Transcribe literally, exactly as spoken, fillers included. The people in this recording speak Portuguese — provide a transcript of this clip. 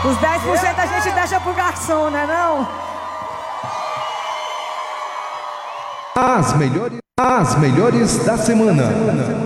Os dez por cento a gente deixa pro garçom, né não? As melhores, as melhores da semana.